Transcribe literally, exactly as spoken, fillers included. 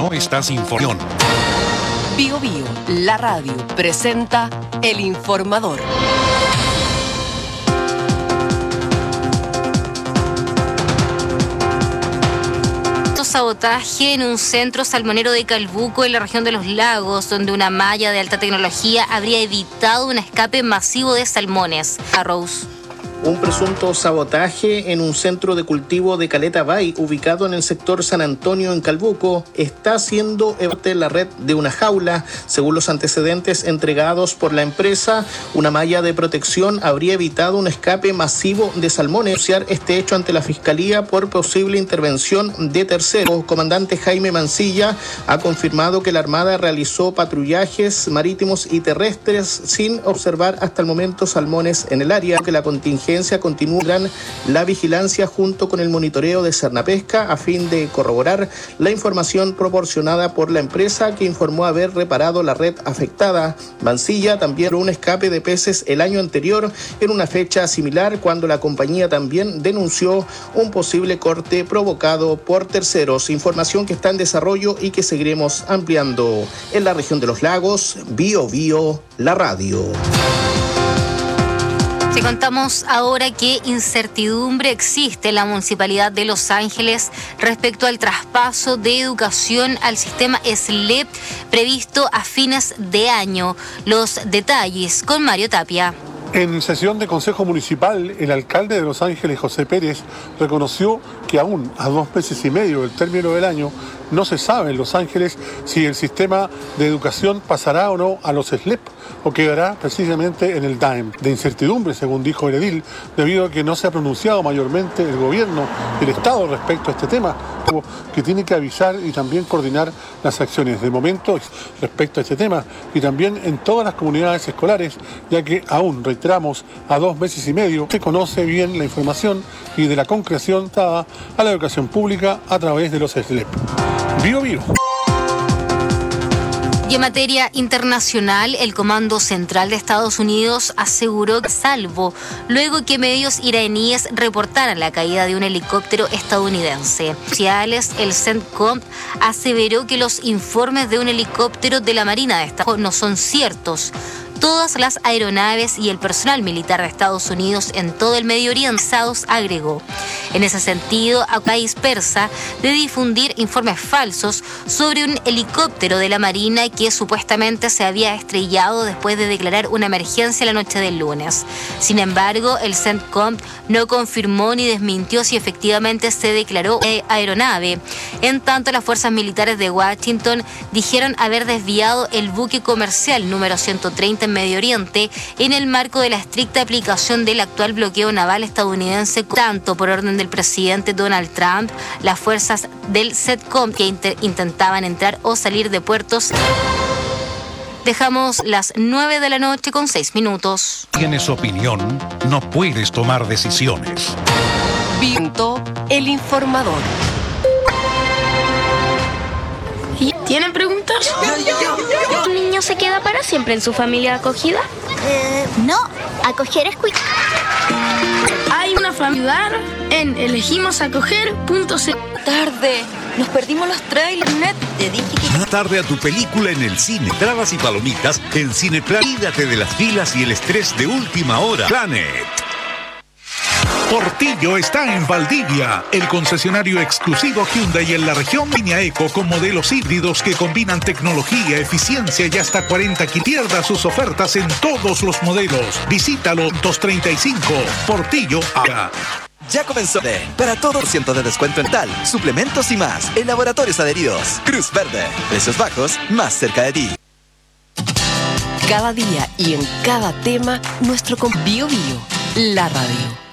no estás informado. Bio Bio, la radio, presenta El Informador. Sabotaje en un centro salmonero de Calbuco, en la región de Los Lagos, donde una malla de alta tecnología habría evitado un escape masivo de salmones. Arrows. Un presunto sabotaje en un centro de cultivo de Caleta Bay, ubicado en el sector San Antonio, en Calbuco, está siendo parte de la red de una jaula. Según los antecedentes entregados por la empresa, una malla de protección habría evitado un escape masivo de salmones. Denunciar este hecho ante la Fiscalía por posible intervención de terceros. El comandante Jaime Mancilla ha confirmado que la Armada realizó patrullajes marítimos y terrestres sin observar hasta el momento salmones en el área, que la contingencia continúan la vigilancia junto con el monitoreo de Cernapesca a fin de corroborar la información proporcionada por la empresa, que informó haber reparado la red afectada. Mancilla también un escape de peces el año anterior en una fecha similar, cuando la compañía también denunció un posible corte provocado por terceros. Información que está en desarrollo y que seguiremos ampliando. En la región de Los Lagos, Bio Bio, la radio. Te contamos ahora que incertidumbre existe en la Municipalidad de Los Ángeles respecto al traspaso de educación al sistema S L E P previsto a fines de año. Los detalles con Mario Tapia. En sesión de Consejo Municipal, el alcalde de Los Ángeles, José Pérez, reconoció que aún a dos meses y medio del término del año no se sabe en Los Ángeles si el sistema de educación pasará o no a los S L E P o quedará precisamente en el D A E M. De incertidumbre, según dijo el edil, debido a que no se ha pronunciado mayormente el gobierno y el Estado respecto a este tema, que tiene que avisar y también coordinar las acciones de momento respecto a este tema, y también en todas las comunidades escolares, ya que aún, reiteramos, a dos meses y medio se conoce bien la información y de la concreción dada a la educación pública a través de los S L E P. Bio Bio. Y en materia internacional, el Comando Central de Estados Unidos aseguró que salvo luego que medios iraníes reportaran la caída de un helicóptero estadounidense. Sociales, el CENTCOM aseveró que los informes de un helicóptero de la Marina de Estados Unidos no son ciertos. Todas las aeronaves y el personal militar de Estados Unidos en todo el Medio Oriente, agregó. En ese sentido, a país persa de difundir informes falsos sobre un helicóptero de la Marina que supuestamente se había estrellado después de declarar una emergencia la noche del lunes. Sin embargo, el CENTCOM no confirmó ni desmintió si efectivamente se declaró aeronave. En tanto, las fuerzas militares de Washington dijeron haber desviado el buque comercial número ciento treinta en Medio Oriente en el marco de la estricta aplicación del actual bloqueo naval estadounidense. Tanto por orden del presidente Donald Trump, las fuerzas del CENTCOM que inter- intentaban entrar o salir de puertos. Dejamos las nueve de la noche con seis minutos. Tienes opinión, no puedes tomar decisiones. Viento, El Informador. ¿Tienen preguntas? ¿Un niño se queda para siempre en su familia acogida? Eh, no, acoger es cuidar. Hay una familia en elegimos acoger punto c. Tarde, nos perdimos los trailers. Te dije que... Una tarde a tu película en el cine. Entradas y palomitas en Cineplan. Olvídate de las filas y el estrés de última hora. Planet. Portillo está en Valdivia, el concesionario exclusivo Hyundai en la región. Línea Eco con modelos híbridos que combinan tecnología, eficiencia y hasta cuarenta kilómetros. Pierda sus ofertas en todos los modelos. Visítalo dos treinta y cinco. Portillo A. Ya comenzó de, para todo por ciento de descuento en tal, suplementos y más en Laboratorios Adheridos. Cruz Verde, precios bajos, más cerca de ti. Cada día y en cada tema, nuestro con Bio Bio, la radio.